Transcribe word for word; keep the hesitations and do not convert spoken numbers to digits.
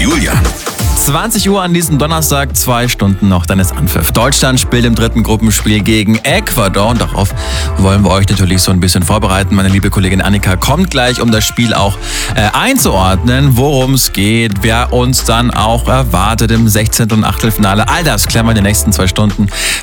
Julian. zwanzig Uhr an diesem Donnerstag, zwei Stunden noch, dann ist Anpfiff. Deutschland spielt im dritten Gruppenspiel gegen Ecuador und darauf wollen wir euch natürlich so ein bisschen vorbereiten. Meine liebe Kollegin Annika kommt gleich, um das Spiel auch äh, einzuordnen, worum es geht, wer uns dann auch erwartet im sechzehnten und Achtelfinale. All das klären wir in den nächsten zwei Stunden